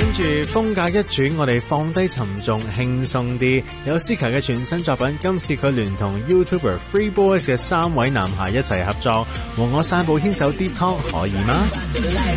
跟住風格一轉，我哋放低沉重，輕鬆啲。有 Sika 嘅全新作品，今次佢聯同 YouTuber Free Boys 嘅3位男孩一齊合作，和我散步牽手 Deep Talk 可以嗎？